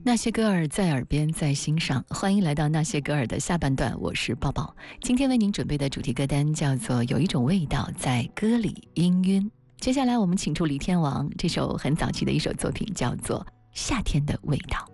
那些歌儿在耳边，在心上。欢迎来到那些歌儿的下半段，我是抱抱。今天为您准备的主题歌单叫做《有一种味道在歌里氤氲》。接下来我们请出李天王，这首很早期的一首作品叫做《夏天的味道》。